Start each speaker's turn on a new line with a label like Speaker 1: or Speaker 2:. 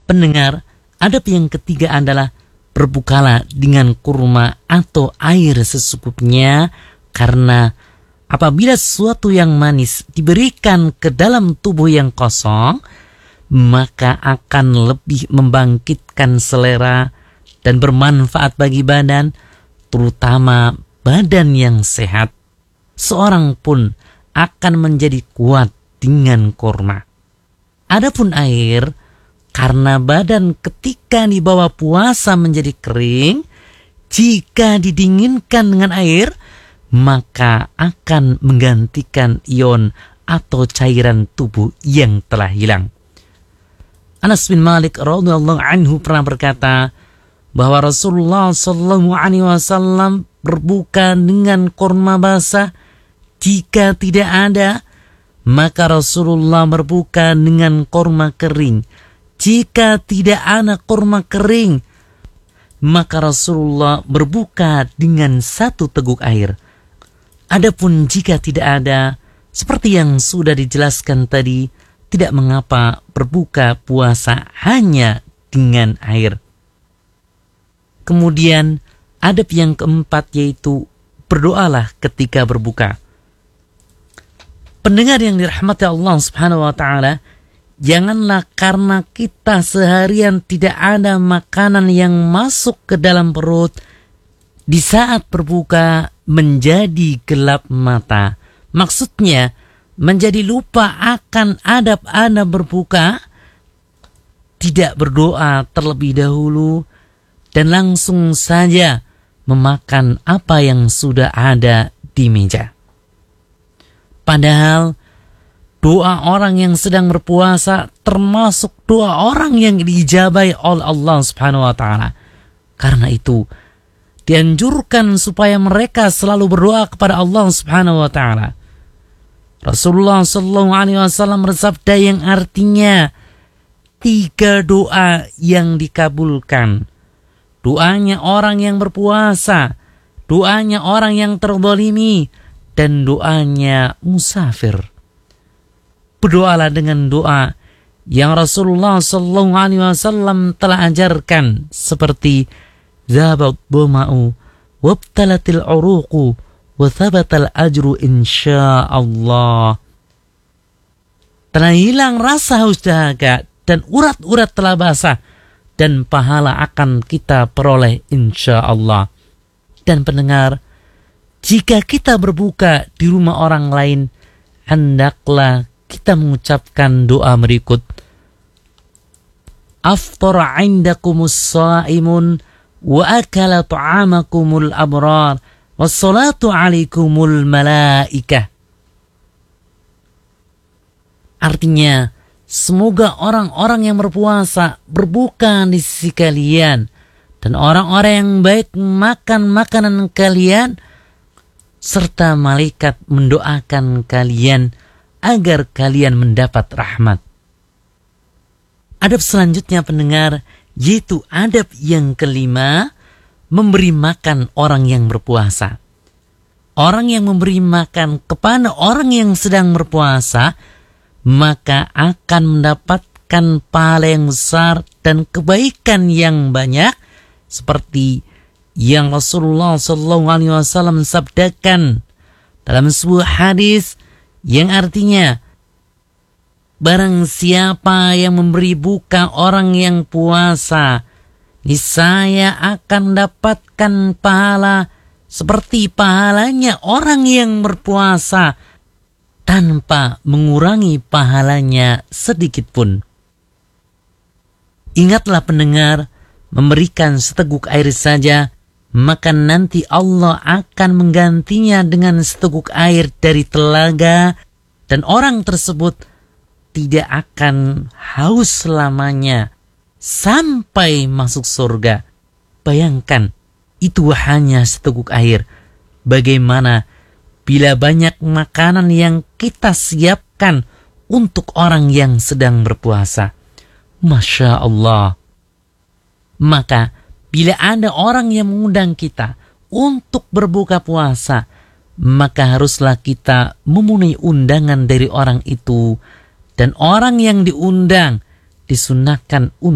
Speaker 1: Pendengar, adab yang ketiga adalah berbukalah dengan kurma atau air secukupnya, karena apabila sesuatu yang manis diberikan ke dalam tubuh yang kosong, maka akan lebih membangkitkan selera dan bermanfaat bagi badan, terutama badan yang sehat. Seorang pun akan menjadi kuat dengan kurma. Adapun air, karena badan ketika di bawah puasa menjadi kering, jika didinginkan dengan air, maka akan menggantikan ion atau cairan tubuh yang telah hilang. Anas bin Malik radhiyallahu anhu pernah berkata bahwa Rasulullah sallallahu alaihi wasallam berbuka dengan kurma basah. Jika tidak ada, maka Rasulullah berbuka dengan kurma kering. Jika tidak ada kurma kering, maka Rasulullah berbuka dengan 1 teguk air. Adapun jika tidak ada, seperti yang sudah dijelaskan tadi, tidak mengapa berbuka puasa hanya dengan air. Kemudian adab yang keempat yaitu berdoalah ketika berbuka. Pendengar yang dirahmati Allah Subhanahu wa taala, janganlah karena kita seharian tidak ada makanan yang masuk ke dalam perut, di saat berbuka menjadi gelap mata. Maksudnya, menjadi lupa akan adab-adab berbuka, tidak berdoa terlebih dahulu, dan langsung saja memakan apa yang sudah ada di meja. Padahal doa orang yang sedang berpuasa termasuk doa orang yang diijabahi oleh Allah Subhanahu wa taala. Karena itu dianjurkan supaya mereka selalu berdoa kepada Allah Subhanahu wa taala. Rasulullah sallallahu alaihi wasallam bersabda yang artinya 3 doa yang dikabulkan. Doanya orang yang berpuasa, doanya orang yang terzalimi, dan doanya musafir. Berdoalah dengan doa yang Rasulullah sallallahu alaihi wasallam telah ajarkan, seperti zabat dhuma'u wabtalatil uruqu wa thabatal ajru insyaallah. Telah hilang rasa haus dahaga dan urat-urat telah basah, dan pahala akan kita peroleh insyaallah. Dan pendengar, jika kita berbuka di rumah orang lain, hendaklah kita mengucapkan doa berikut. Aftara 'indakumus sha'imun wa akala ta'amakumul abrar wassalatu 'alaikumul malaikah. Artinya, semoga orang-orang yang berpuasa berbuka di sisi kalian, dan orang-orang yang baik makan makanan kalian, serta malaikat mendoakan kalian agar kalian mendapat rahmat. Adab selanjutnya pendengar, yaitu adab yang kelima, memberi makan orang yang berpuasa. Orang yang memberi makan kepada orang yang sedang berpuasa, maka akan mendapatkan pahala yang besar dan kebaikan yang banyak, seperti yang Rasulullah SAW sabdakan dalam sebuah hadis yang artinya, barang siapa yang memberi buka orang yang puasa, niscaya akan mendapatkan pahala seperti pahalanya orang yang berpuasa, tanpa mengurangi pahalanya sedikit pun. Ingatlah pendengar, memberikan seteguk air saja, maka nanti Allah akan menggantinya dengan seteguk air dari telaga, dan orang tersebut tidak akan haus selamanya sampai masuk surga. Bayangkan, itu hanya seteguk air. Bagaimana bila banyak makanan yang kita siapkan untuk orang yang sedang berpuasa? Masya Allah. Maka bila ada orang yang mengundang kita untuk berbuka puasa, maka haruslah kita memenuhi undangan dari orang itu, dan orang yang diundang disunahkan